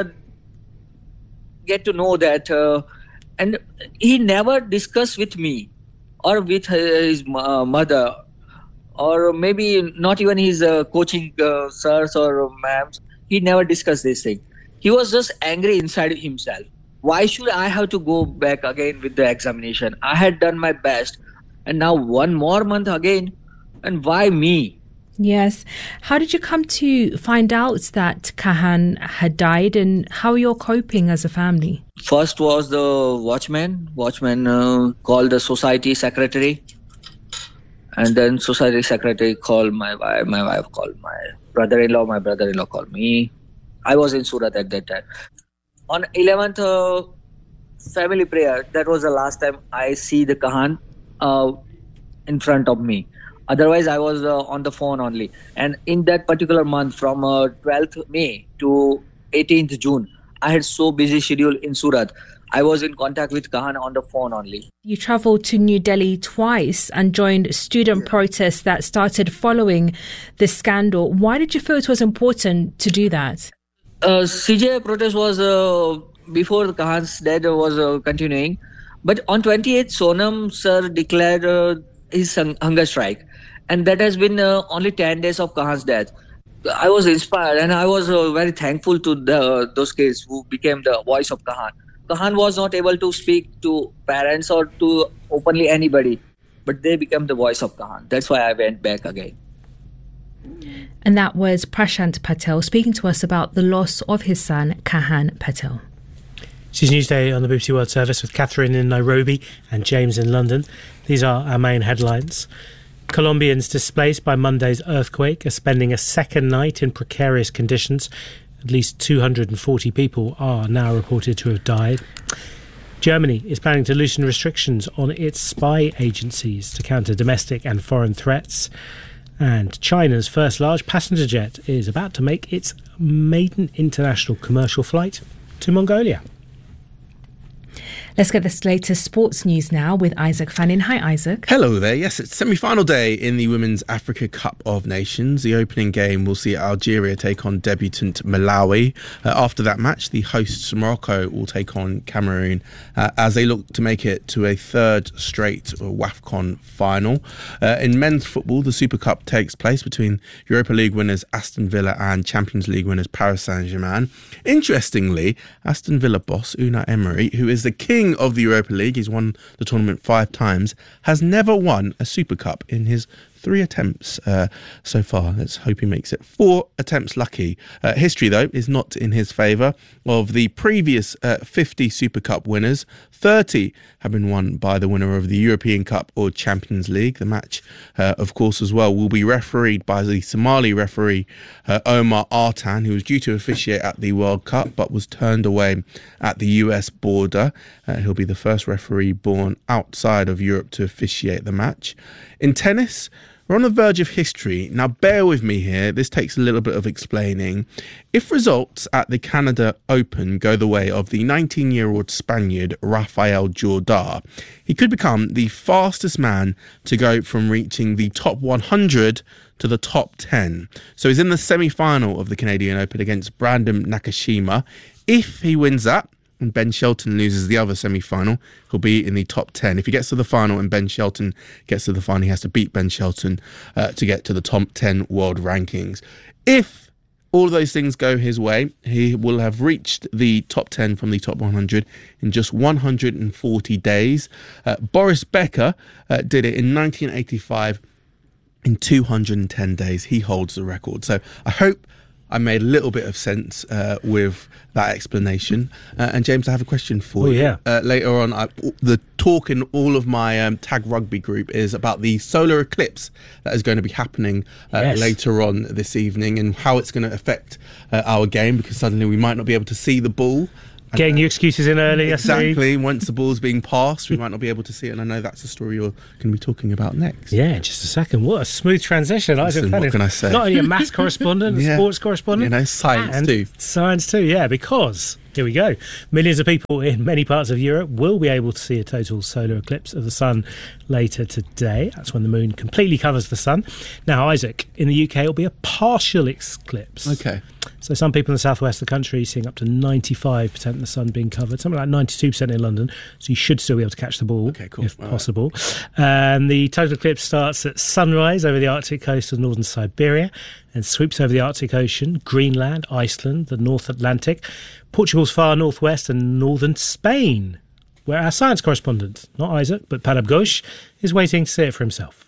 S: get to know that uh, and he never discussed with me or with his uh, mother. Or maybe not even his uh, coaching uh, sirs or ma'ams. He never discussed this thing. He was just angry inside himself. Why should I have to go back again with the examination? I had done my best. And now one more month again. And why me?
B: Yes. How did you come to find out that Kahan had died and how you're coping as a family?
S: First was the watchman. Watchman uh, called the society secretary. And then society secretary called my wife, my wife called my brother-in-law, my brother-in-law called me. I was in Surat at that time. On eleventh uh, family prayer, that was the last time I see the Kahan uh, in front of me. Otherwise, I was uh, on the phone only. And in that particular month, from uh, twelfth May to eighteenth June, I had so busy schedule in Surat. I was in contact with Kahan on the phone only.
B: You travelled to New Delhi twice and joined student yeah. protests that started following this scandal. Why did you feel it was important to do that?
S: Uh, C J I protest was uh, before Kahan's death was uh, continuing. But on twenty-eighth, Sonam sir declared uh, his hunger strike. And that has been uh, only ten days of Kahan's death. I was inspired and I was uh, very thankful to the, those kids who became the voice of Kahan. Kahan was not able to speak to parents or to openly anybody, but they became the voice of Kahan. That's why I went back again.
B: And that was Prashant Patel speaking to us about the loss of his son, Kahan Patel.
C: This is Newsday on the B B C World Service with Catherine in Nairobi and James in London. These are our main headlines. Colombians displaced by Monday's earthquake are spending a second night in precarious conditions. At least two hundred forty people are now reported to have died. Germany is planning to loosen restrictions on its spy agencies to counter domestic and foreign threats. And China's first large passenger jet is about to make its maiden international commercial flight to Mongolia.
B: Let's get this latest sports news now with Isaac Fannin. Hi, Isaac.
E: Hello there. Yes, it's semi-final day in the Women's Africa Cup of Nations. The opening game will see Algeria take on debutant Malawi. Uh, after that match, the hosts Morocco will take on Cameroon uh, as they look to make it to a third straight WAFCON final. Uh, in men's football, the Super Cup takes place between Europa League winners Aston Villa and Champions League winners Paris Saint-Germain. Interestingly, Aston Villa boss Unai Emery, who is the king of the Europa League, he's won the tournament five times, has never won a Super Cup in his three attempts uh, so far. Let's hope he makes it four attempts lucky. Uh, history, though, is not in his favour. Of the previous uh, fifty Super Cup winners, thirty have been won by the winner of the European Cup or Champions League. The match, uh, of course, as well, will be refereed by the Somali referee uh, Omar Artan, who was due to officiate at the World Cup but was turned away at the U S border. Uh, he'll be the first referee born outside of Europe to officiate the match. In tennis, we're on the verge of history. Now, bear with me here. This takes a little bit of explaining. If results at the Canada Open go the way of the nineteen-year-old Spaniard Rafael Jordá, he could become the fastest man to go from reaching the top one hundred to the top ten. So he's in the semi-final of the Canadian Open against Brandon Nakashima. If he wins that, and Ben Shelton loses the other semi-final, he'll be in the top ten. If he gets to the final and Ben Shelton gets to the final, he has to beat Ben Shelton uh, to get to the top ten world rankings. If all of those things go his way, he will have reached the top ten from the top one hundred in just one hundred forty days. Uh, Boris Becker uh, did it in nineteen eighty-five in two hundred ten days. He holds the record. So I hope I made a little bit of sense uh, with that explanation. Uh, and James, I have a question for
C: oh,
E: you.
C: Yeah.
E: Uh, later on, I, the talk in all of my um, tag rugby group is about the solar eclipse that is going to be happening uh,
C: yes.
E: later on this evening, and how it's going to affect uh, our game, because suddenly we might not be able to see the ball.
C: Getting your excuses in early.
E: Exactly. Once the ball's being passed, we might not be able to see it. And I know that's the story you're going to be talking about next.
C: Yeah, in just a second. What a smooth transition.
E: Listen, what can I say?
C: Not only a maths correspondent, a
E: yeah.
C: sports correspondent.
E: You know, science
C: and
E: too.
C: Science too, yeah, because... Here we go. Millions of people in many parts of Europe will be able to see a total solar eclipse of the sun later today. That's when the moon completely covers the sun. Now, Isaac, in the U K, it'll be a partial eclipse.
E: Okay.
C: So some people in the southwest of the country seeing up to ninety-five percent of the sun being covered, something like ninety-two percent in London. So you should still be able to catch the ball,
E: okay, cool.
C: if
E: All
C: possible. Right. And the total eclipse starts at sunrise over the Arctic coast of northern Siberia and sweeps over the Arctic Ocean, Greenland, Iceland, the North Atlantic, Portugal's far northwest and northern Spain, where our science correspondent, not Isaac, but Padab Ghosh, is waiting to see it for himself.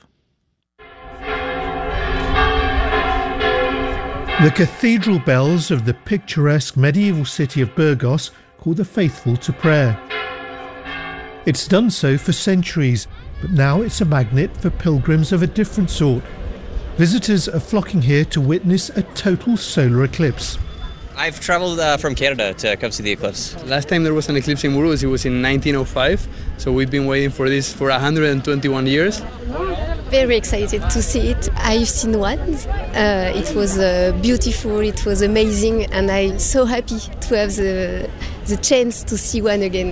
Q: The cathedral bells of the picturesque medieval city of Burgos call the faithful to prayer. It's done so for centuries, but now it's a magnet for pilgrims of a different sort. Visitors are flocking here to witness a total solar eclipse.
T: I've travelled uh, from Canada to come see the eclipse.
U: Last time there was an eclipse in Burgos, it was in nineteen oh five, so we've been waiting for this for one hundred twenty-one years.
L: Very excited to see it. I've seen one. Uh, it was uh, beautiful, it was amazing, and I'm so happy to have the, the chance to see one again.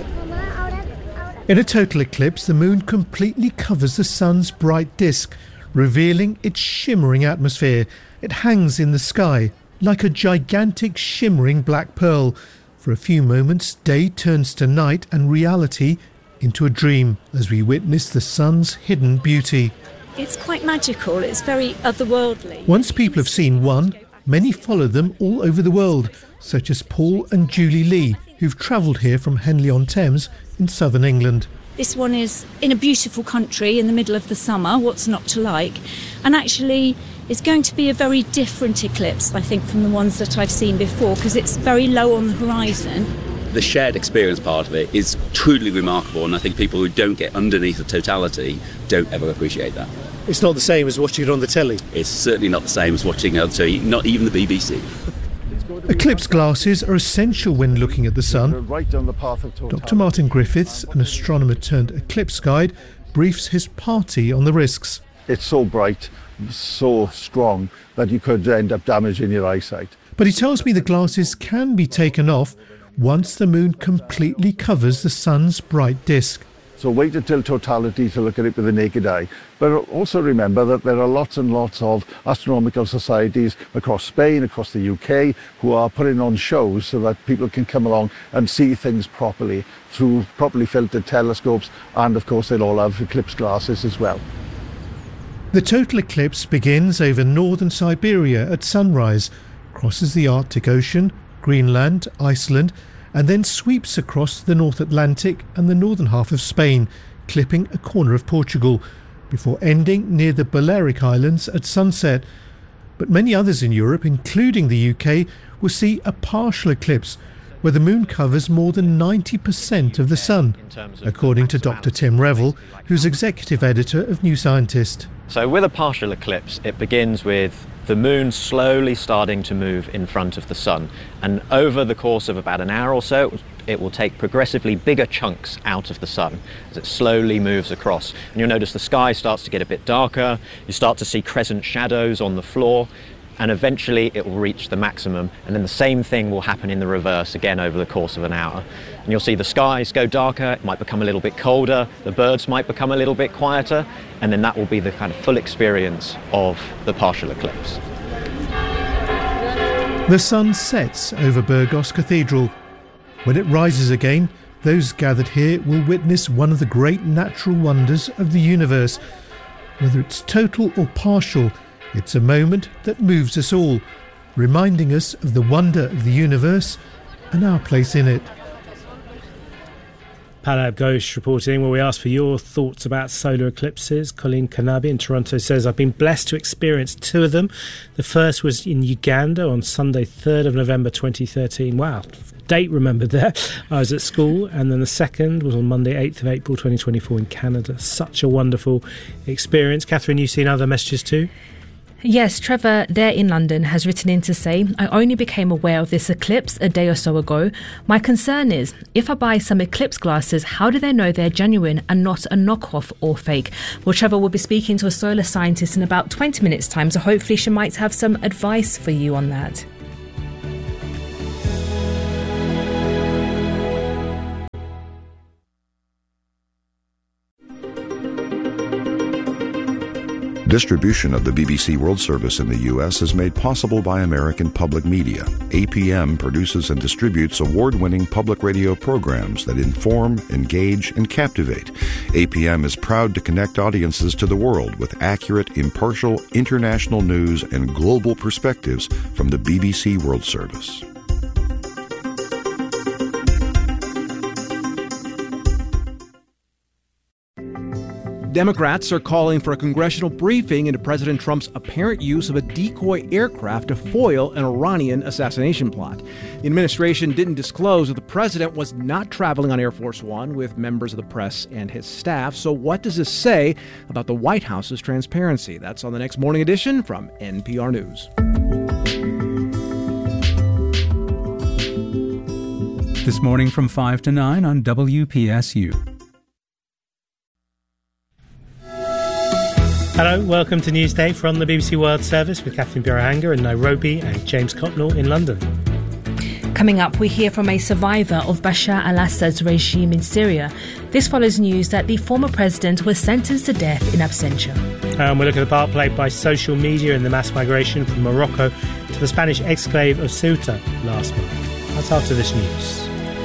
Q: In a total eclipse, the moon completely covers the sun's bright disk, revealing its shimmering atmosphere. It hangs in the sky like a gigantic shimmering black pearl. For a few moments, day turns to night and reality into a dream as we witness the sun's hidden beauty.
V: It's quite magical, it's very otherworldly.
Q: Once people have seen one, many follow them all over the world, such as Paul and Julie Lee, who've travelled here from Henley-on-Thames in southern England.
V: This one is in a beautiful country in the middle of the summer, what's not to like? And actually, it's going to be a very different eclipse, I think, from the ones that I've seen before, because it's very low on the horizon.
W: The shared experience part of it is truly remarkable, and I think people who don't get underneath the totality don't ever appreciate that.
X: It's not the same as watching it on the telly.
W: It's certainly not the same as watching it on T V, not even the B B C.
Q: Eclipse glasses are essential when looking at the sun. Doctor Martin Griffiths, an astronomer turned eclipse guide, briefs his party on the risks.
Y: It's so bright, so strong, that you could end up damaging your eyesight.
Q: But he tells me the glasses can be taken off once the moon completely covers the sun's bright disk.
Y: So wait until totality to look at it with the naked eye. But also remember that there are lots and lots of astronomical societies across Spain, across the U K, who are putting on shows so that people can come along and see things properly through properly filtered telescopes, and of course they'll all have eclipse glasses as well.
Q: The total eclipse begins over northern Siberia at sunrise, crosses the Arctic Ocean, Greenland, Iceland, and then sweeps across the North Atlantic and the northern half of Spain, clipping a corner of Portugal, before ending near the Balearic Islands at sunset. But many others in Europe, including the U K, will see a partial eclipse, where the moon covers more than ninety percent of the sun, according to Doctor Tim Revel, who's executive editor of New Scientist.
Z: So with a partial eclipse, it begins with the moon slowly starting to move in front of the sun, and over the course of about an hour or so it will take progressively bigger chunks out of the sun as it slowly moves across, and you'll notice the sky starts to get a bit darker, you start to see crescent shadows on the floor, and eventually it will reach the maximum, and then the same thing will happen in the reverse again over the course of an hour. And you'll see the skies go darker, it might become a little bit colder, the birds might become a little bit quieter, and then that will be the kind of full experience of the partial eclipse.
Q: The sun sets over Burgos Cathedral. When it rises again, those gathered here will witness one of the great natural wonders of the universe. Whether it's total or partial, it's a moment that moves us all, reminding us of the wonder of the universe and our place in it.
C: Palab Ghosh reporting, where we asked for your thoughts about solar eclipses. Colleen Kanabi in Toronto says, I've been blessed to experience two of them. The first was in Uganda on Sunday, third of November twenty thirteen. Wow, date remembered there. I was at school. And then the second was on Monday, eighth of April twenty twenty-four in Canada. Such a wonderful experience. Catherine, you've seen other messages too?
B: Yes, Trevor there in London has written in to say, I only became aware of this eclipse a day or so ago. My concern is, if I buy some eclipse glasses, how do they know they're genuine and not a knockoff or fake? Well, Trevor will be speaking to a solar scientist in about twenty minutes' time, so hopefully she might have some advice for you on that.
A: Distribution of the B B C World Service in the U S is made possible by American Public Media. A P M produces and distributes award-winning public radio programs that inform, engage, and captivate. A P M is proud to connect audiences to the world with accurate, impartial, international news and global perspectives from the B B C World Service.
D: Democrats are calling for a congressional briefing into President Trump's apparent use of a decoy aircraft to foil an Iranian assassination plot. The administration didn't disclose that the president was not traveling on Air Force One with members of the press and his staff. So what does this say about the White House's transparency? That's on the next Morning Edition from N P R News.
F: This morning from five to nine on W P S U.
C: Hello, welcome to Newsday from the B B C World Service with Catherine Birahanga in Nairobi and James Cotnell in London.
B: Coming up, we hear from a survivor of Bashar al-Assad's regime in Syria. This follows news that the former president was sentenced to death in absentia.
C: Um, we'll look at the part played by social media in the mass migration from Morocco to the Spanish exclave of Ceuta last month. That's after this news.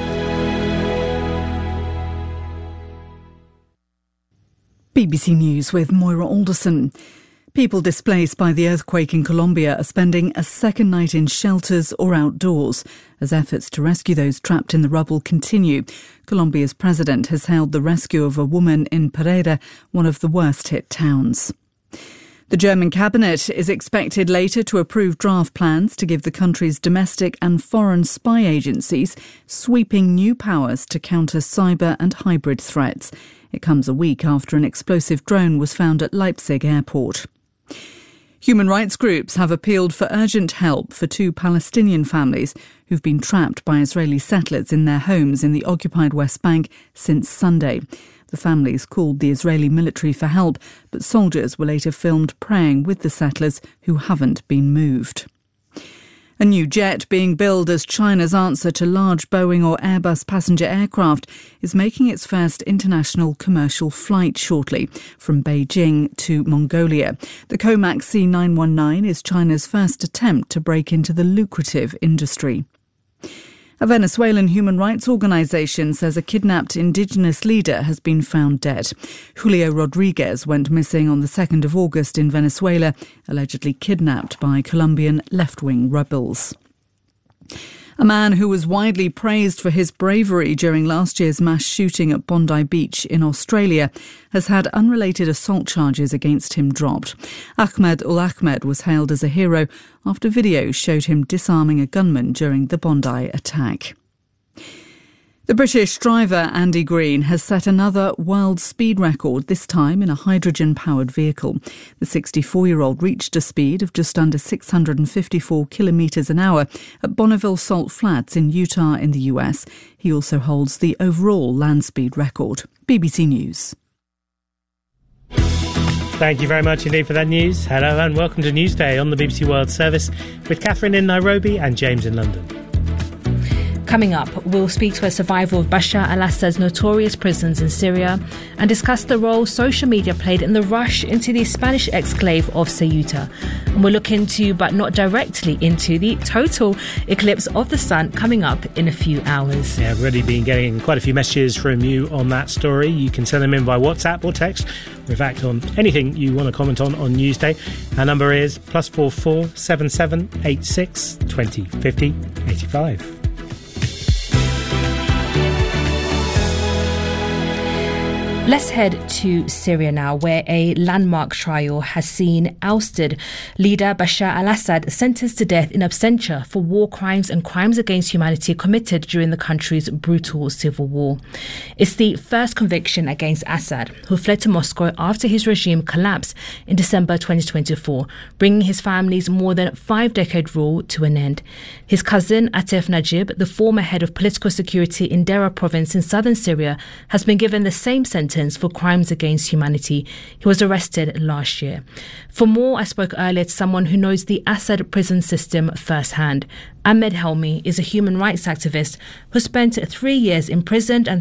M: B B C News with Moira Alderson. People displaced by the earthquake in Colombia are spending a second night in shelters or outdoors as efforts to rescue those trapped in the rubble continue. Colombia's president has hailed the rescue of a woman in Pereira, one of the worst-hit towns. The German cabinet is expected later to approve draft plans to give the country's domestic and foreign spy agencies sweeping new powers to counter cyber and hybrid threats. It comes a week after an explosive drone was found at Leipzig airport. Human rights groups have appealed for urgent help for two Palestinian families who've been trapped by Israeli settlers in their homes in the occupied West Bank since Sunday. The families called the Israeli military for help, but soldiers were later filmed praying with the settlers who haven't been moved. A new jet being billed as China's answer to large Boeing or Airbus passenger aircraft is making its first international commercial flight shortly from Beijing to Mongolia. The Comac C nine one nine is China's first attempt to break into the lucrative industry. A Venezuelan human rights organisation says a kidnapped indigenous leader has been found dead. Julio Rodriguez went missing on the second of August in Venezuela, allegedly kidnapped by Colombian left-wing rebels. A man who was widely praised for his bravery during last year's mass shooting at Bondi Beach in Australia has had unrelated assault charges against him dropped. Ahmed Ul Ahmed was hailed as a hero after videos showed him disarming a gunman during the Bondi attack. The British driver Andy Green has set another world speed record, this time in a hydrogen-powered vehicle. The sixty-four-year-old reached a speed of just under six hundred fifty-four kilometres an hour at Bonneville Salt Flats in Utah in the U S. He also holds the overall land speed record. B B C News.
C: Thank you very much indeed for that news. Hello and welcome to Newsday on the B B C World Service with Catherine in Nairobi and James in London.
B: Coming up, we'll speak to a survivor of Bashar al-Assad's notorious prisons in Syria and discuss the role social media played in the rush into the Spanish exclave of Ceuta. And we'll look into, but not directly into, the total eclipse of the sun coming up in a few hours.
C: Yeah, I've already been getting quite a few messages from you on that story. You can send them in by WhatsApp or text. In fact, on anything you want to comment on on Newsday. Our number is plus four four seven seven eight six twenty fifty eighty five.
B: Let's head to Syria now, where a landmark trial has seen ousted leader Bashar al-Assad sentenced to death in absentia for war crimes and crimes against humanity committed during the country's brutal civil war. It's the first conviction against Assad, who fled to Moscow after his regime collapsed in December twenty twenty-four, bringing his family's more than five-decade rule to an end. His cousin, Atef Najib, the former head of political security in Deraa province in southern Syria, has been given the same sentence for crimes against humanity. He was arrested last year. For more, I spoke earlier to someone who knows the Assad prison system firsthand. Ahmed Helmi is a human rights activist who spent three years imprisoned and